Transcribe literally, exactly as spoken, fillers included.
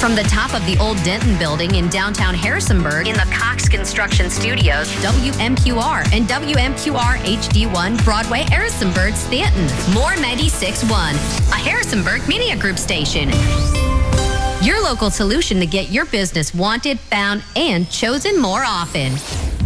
From the top of the old Denton building in downtown Harrisonburg in the Cox Construction Studios, W M Q R and W M Q R H D one Broadway, Harrisonburg, Stanton. More ninety-six point one, a Harrisonburg Media Group station. Your local solution to get your business wanted, found, and chosen more often.